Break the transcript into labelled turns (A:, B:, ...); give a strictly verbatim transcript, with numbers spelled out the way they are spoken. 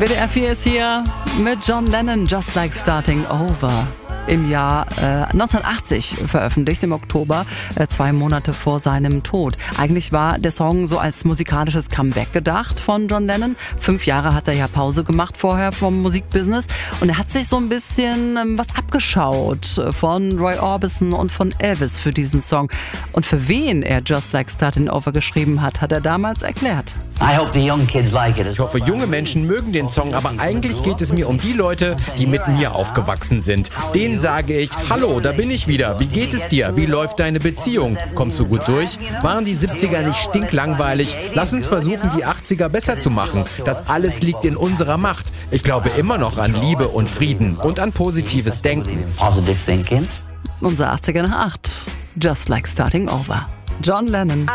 A: W D R vier ist hier mit John Lennon, Just Like Starting Over. Im Jahr äh, neunzehnhundertachtzig veröffentlicht, im Oktober, äh, zwei Monate vor seinem Tod. Eigentlich war der Song so als musikalisches Comeback gedacht von John Lennon. Fünf Jahre hat er ja Pause gemacht vorher vom Musikbusiness und er hat sich so ein bisschen ähm, was abgeschaut von Roy Orbison und von Elvis für diesen Song. Und für wen er Just Like Starting Over geschrieben hat, hat er damals erklärt.
B: Ich hoffe, junge Menschen mögen den Song, aber eigentlich geht es mir um die Leute, die mit mir aufgewachsen sind. Denen sage ich, hallo, da bin ich wieder. Wie geht es dir? Wie läuft deine Beziehung? Kommst du gut durch? Waren die siebziger nicht stinklangweilig? Lass uns versuchen, die achtziger besser zu machen. Das alles liegt in unserer Macht. Ich glaube immer noch an Liebe und Frieden und an positives Denken.
A: Unser achtziger nach acht. Just Like Starting Over. John Lennon.